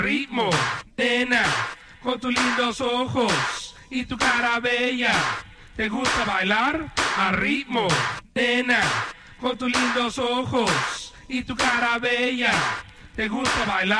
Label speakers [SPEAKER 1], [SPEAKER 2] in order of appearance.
[SPEAKER 1] ritmo, nena, con tus lindos ojos y tu cara bella. ¿Te gusta bailar? A ritmo, nena, con tus lindos ojos y tu cara bella. ¿Te gusta bailar?